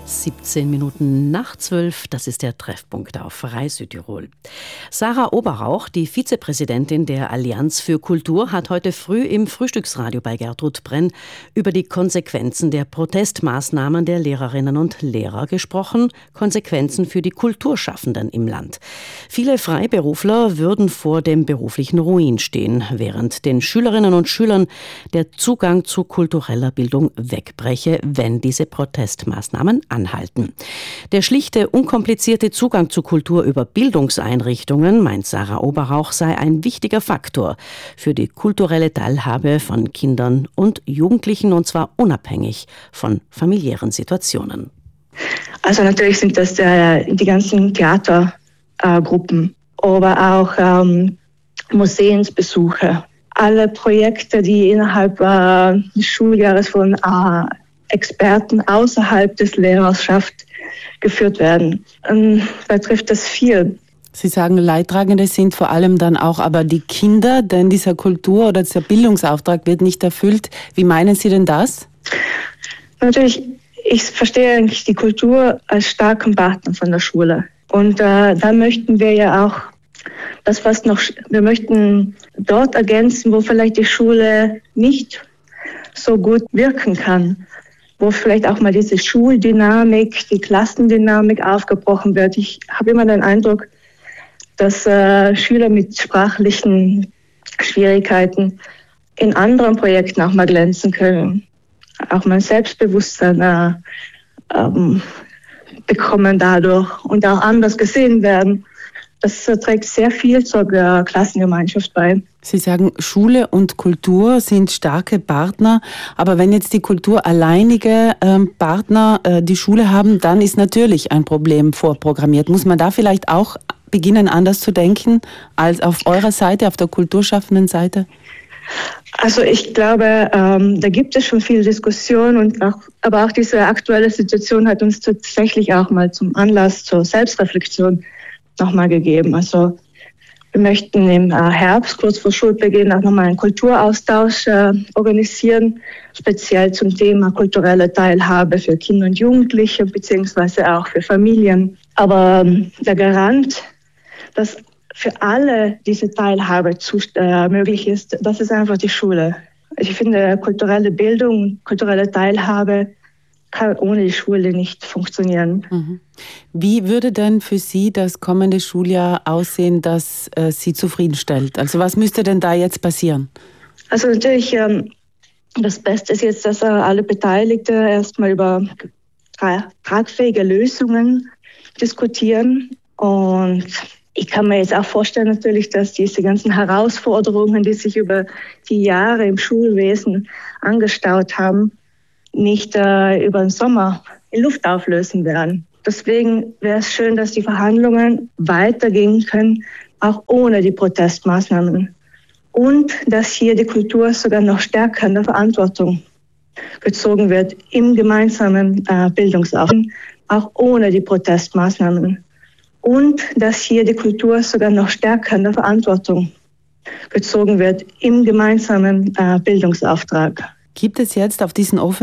17 Minuten nach 12, das ist der Treffpunkt auf Rai Südtirol. Sarah Oberrauch, die Vizepräsidentin der Allianz für Kultur, hat heute früh im Frühstücksradio bei Gertrud Brenn über die Konsequenzen der Protestmaßnahmen der Lehrerinnen und Lehrer gesprochen, Konsequenzen für die Kulturschaffenden im Land. Viele Freiberufler würden vor dem beruflichen Ruin stehen, während den Schülerinnen und Schülern der Zugang zu kultureller Bildung wegbreche, wenn diese Protestmaßnahmen anhalten. Der schlichte, unkomplizierte Zugang zu Kultur über Bildungseinrichtungen, meint Sarah Oberrauch, sei ein wichtiger Faktor für die kulturelle Teilhabe von Kindern und Jugendlichen, und zwar unabhängig von familiären Situationen. Also natürlich sind das die ganzen Theatergruppen, aber auch Museumsbesuche. Alle Projekte, die innerhalb des Schuljahres von Experten außerhalb des Lehrerschaft geführt werden. Da trifft das viel. Sie sagen, Leidtragende sind vor allem dann auch aber die Kinder, denn dieser Kultur- oder dieser Bildungsauftrag wird nicht erfüllt. Wie meinen Sie denn das? Natürlich, ich verstehe eigentlich die Kultur als starken Partner von der Schule. Und da möchten wir ja auch wir möchten dort ergänzen, wo vielleicht die Schule nicht so gut wirken kann, wo vielleicht auch mal diese Schuldynamik, die Klassendynamik aufgebrochen wird. Ich habe immer den Eindruck, dass Schüler mit sprachlichen Schwierigkeiten in anderen Projekten auch mal glänzen können, auch mal Selbstbewusstsein bekommen dadurch und auch anders gesehen werden. Das trägt sehr viel zur Klassengemeinschaft bei. Sie sagen, Schule und Kultur sind starke Partner, aber wenn jetzt die Kultur alleinige Partner die Schule haben, dann ist natürlich ein Problem vorprogrammiert. Muss man da vielleicht auch beginnen, anders zu denken als auf eurer Seite, auf der kulturschaffenden Seite? Also ich glaube, da gibt es schon viel Diskussion, aber auch diese aktuelle Situation hat uns tatsächlich auch mal zum Anlass zur Selbstreflexion nochmal gegeben. Also wir möchten im Herbst, kurz vor Schulbeginn, auch nochmal einen Kulturaustausch organisieren, speziell zum Thema kulturelle Teilhabe für Kinder und Jugendliche, beziehungsweise auch für Familien. Aber der Garant, dass für alle diese Teilhabe möglich ist, das ist einfach die Schule. Ich finde, kulturelle Bildung, kulturelle Teilhabe kann ohne die Schule nicht funktionieren. Mhm. Wie würde denn für Sie das kommende Schuljahr aussehen, das Sie zufriedenstellt? Also was müsste denn da jetzt passieren? Also natürlich, das Beste ist jetzt, dass alle Beteiligten erstmal über tragfähige Lösungen diskutieren. Und ich kann mir jetzt auch vorstellen natürlich, dass diese ganzen Herausforderungen, die sich über die Jahre im Schulwesen angestaut haben, nicht über den Sommer in Luft auflösen werden. Deswegen wäre es schön, dass die Verhandlungen weitergehen können, auch ohne die Protestmaßnahmen. Und dass hier die Kultur sogar noch stärker in der Verantwortung gezogen wird im gemeinsamen Bildungsauftrag, auch ohne die Protestmaßnahmen. Und dass hier die Kultur sogar noch stärker in der Verantwortung gezogen wird im gemeinsamen Bildungsauftrag. Gibt es jetzt auf diesen offenen